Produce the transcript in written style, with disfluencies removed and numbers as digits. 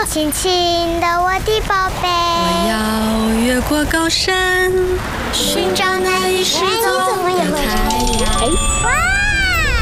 轻轻的我的宝贝。 我要越过高山，寻找那已失踪的太阳。 哇！